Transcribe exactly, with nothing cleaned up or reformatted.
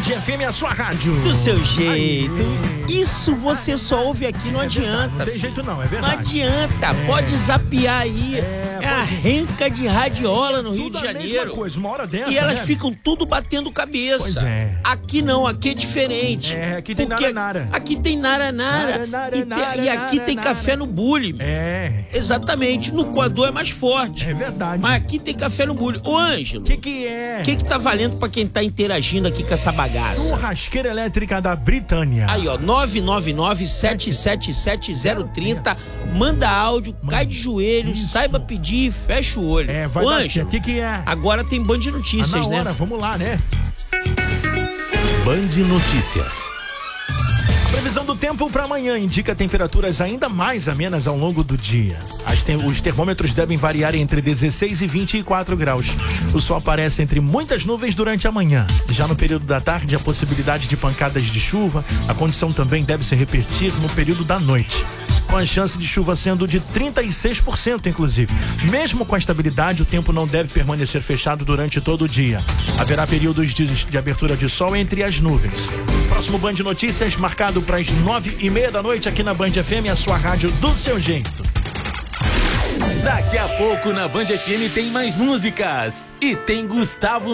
F M é a sua rádio. Do seu jeito. Aí. Isso você só ouve aqui, não é adianta. Verdade, não tem jeito não, é Não verdade. adianta, É. pode zapear aí. É, É, a pode- renca de radiola no Rio Tudo de a mesma Janeiro. coisa, uma hora dessa, E elas né? ficam tudo batendo cabeça. Pois é. Aqui não, aqui é diferente. É, aqui tem Porque nara-nara. Aqui tem nara-nara. Nara, nara, E, te- nara, e aqui nara, tem nara. café no bule. É, Exatamente. No coador é mais forte. é verdade. Mas aqui tem café no bule. Ô, Ângelo, O que que é? o que que tá valendo pra quem tá interagindo aqui com essa bagaça? Churrasqueira elétrica da Britânia. Aí, ó, nove nove nove, sete sete sete, zero três zero. Manda áudio, cai de joelho, Isso. saiba pedir e fecha o olho. É, vai Ô, dar Ângelo, certo. O que que é? agora tem Band Ah, Notícias, na hora, né? vamos lá, né? Band Notícias. A previsão do tempo para amanhã indica temperaturas ainda mais amenas ao longo do dia. As te- os termômetros devem variar entre dezesseis e vinte e quatro graus. O sol aparece entre muitas nuvens durante a manhã. Já no período da tarde, a possibilidade de pancadas de chuva. A condição também deve se repetir no período da noite, com a chance de chuva sendo de trinta e seis por cento, inclusive. Mesmo com a estabilidade, o tempo não deve permanecer fechado durante todo o dia. Haverá períodos de, de abertura de sol entre as nuvens. Próximo Band Notícias, marcado para as nove e meia da noite aqui na Band F M, a sua rádio do seu jeito. Daqui a pouco na Band F M tem mais músicas. E tem Gustavo